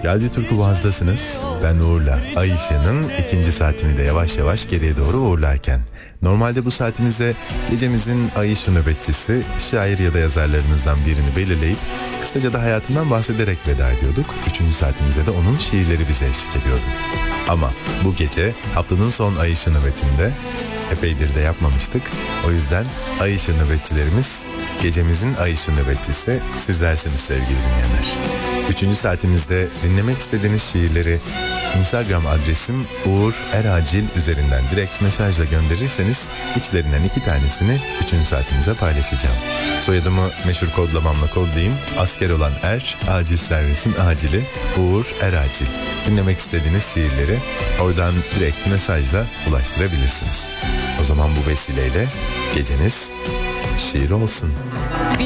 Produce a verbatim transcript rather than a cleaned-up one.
Radyo Turku Boğaz'dasınız. Ben Uğur'la Ay Işığı'nın ikinci saatini de yavaş yavaş geriye doğru uğurlarken. Normalde bu saatimizde gecemizin Ay Işığı nöbetçisi, şair ya da yazarlarımızdan birini belirleyip kısaca da hayatından bahsederek veda ediyorduk. Üçüncü saatimizde de onun şiirleri bize eşlik ediyordu. Ama bu gece haftanın son Ay Işığı nöbetinde epeydir de yapmamıştık. O yüzden Ay Işığı nöbetçilerimiz, gecemizin Ay Işığı nöbetçisi sizlersiniz sevgili dinleyenler. Üçüncü saatimizde dinlemek istediğiniz şiirleri Instagram adresim Uğur Eracil üzerinden direkt mesajla gönderirseniz içlerinden iki tanesini üçüncü saatimize paylaşacağım. Soyadımı meşhur kodlamamla kodlayayım. Asker olan Er, acil servisin acili Uğur Eracil. Dinlemek istediğiniz şiirleri oradan direkt mesajla ulaştırabilirsiniz. O zaman bu vesileyle geceniz şiir olsun. Bir